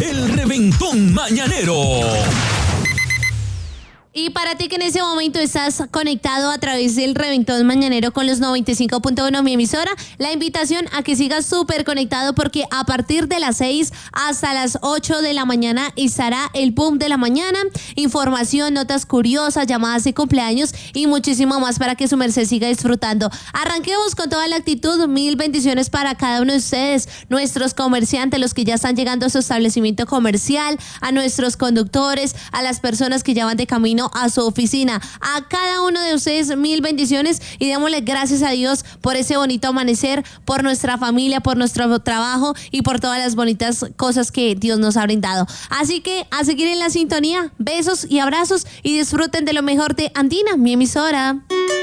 el Reventón Mañanero. Y para ti que en ese momento estás conectado a través del Reventón Mañanero con los 95.1 mi emisora, la invitación a que sigas súper conectado porque a partir de las 6 hasta las 8 de la mañana estará el boom de la mañana, información, notas curiosas, llamadas de cumpleaños y muchísimo más para que su merced siga disfrutando. Arranquemos con toda la actitud, 1000 bendiciones para cada uno de ustedes, nuestros comerciantes, los que ya están llegando a su establecimiento comercial, a nuestros conductores, a las personas que ya van de camino a su oficina. A cada uno de ustedes 1000 bendiciones y démosle gracias a Dios por ese bonito amanecer, por nuestra familia, por nuestro trabajo y por todas las bonitas cosas que Dios nos ha brindado. Así que a seguir en la sintonía, besos y abrazos y disfruten de lo mejor de Andina, mi emisora.